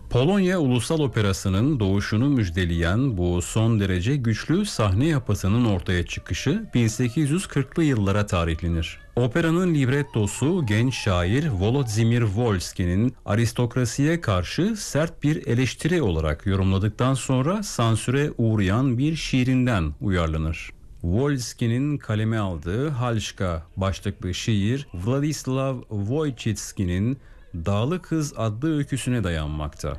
Polonya Ulusal Operası'nın doğuşunu müjdeleyen bu son derece güçlü sahne yapısının ortaya çıkışı 1840'lı yıllara tarihlenir. Operanın librettosu genç şair Volodymyr Wolski'nin aristokrasiye karşı sert bir eleştiri olarak yorumladıktan sonra sansüre uğrayan bir şiirinden uyarlanır. Wolski'nin kaleme aldığı Halşka başlıklı şiir Władysław Wojcicki'nin Dağlı Kız adlı öyküsüne dayanmakta.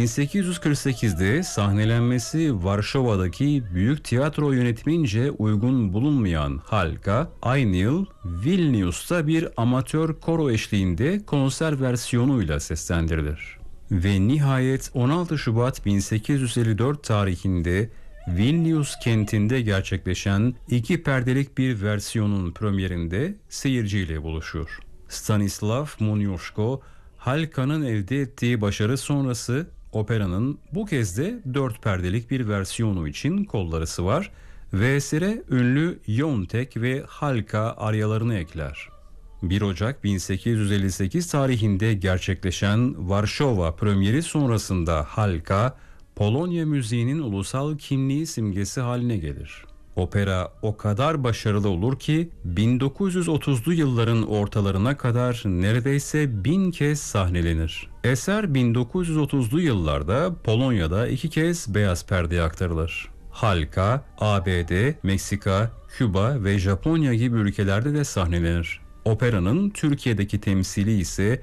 1848'de sahnelenmesi Varşova'daki büyük tiyatro yönetiminince uygun bulunmayan Halka, aynı yıl Vilnius'ta bir amatör koro eşliğinde konser versiyonuyla seslendirilir. Ve nihayet 16 Şubat 1854 tarihinde Vilnius kentinde gerçekleşen 2 perdelik bir versiyonun premierinde seyirciyle buluşur. Stanislav Moniuszko, Halka'nın elde ettiği başarı sonrası operanın bu kez de 4 perdelik bir versiyonu için kolları sıvar ve esere ünlü Yontek ve Halka aryalarını ekler. 1 Ocak 1858 tarihinde gerçekleşen Varşova premieri sonrasında Halka, Polonya müziğinin ulusal kimliği simgesi haline gelir. Opera o kadar başarılı olur ki 1930'lu yılların ortalarına kadar neredeyse 1000 kez sahnelenir. Eser 1930'lu yıllarda Polonya'da 2 kez beyaz perdeye aktarılır. Halka, ABD, Meksika, Küba ve Japonya gibi ülkelerde de sahnelenir. Operanın Türkiye'deki temsili ise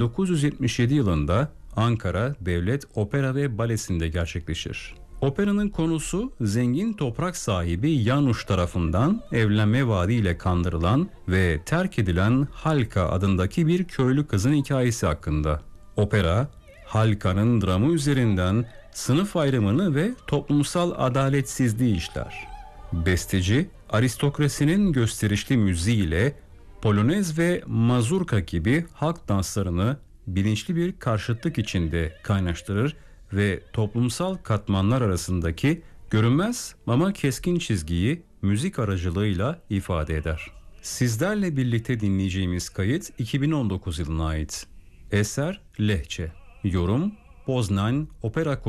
1977 yılında Ankara Devlet Opera ve Balesi'nde gerçekleşir. Operanın konusu zengin toprak sahibi Yanuş tarafından evlenme vaadiyle kandırılan ve terk edilen Halka adındaki bir köylü kızın hikayesi hakkında. Opera, Halka'nın dramı üzerinden sınıf ayrımını ve toplumsal adaletsizliği işler. Besteci, aristokrasinin gösterişli müziğiyle polonez ve mazurka gibi halk danslarını bilinçli bir karşıtlık içinde kaynaştırır ve toplumsal katmanlar arasındaki görünmez ama keskin çizgiyi müzik aracılığıyla ifade eder. Sizlerle birlikte dinleyeceğimiz kayıt 2019 yılına ait. Eser Lehçe. Yorum Poznań Opera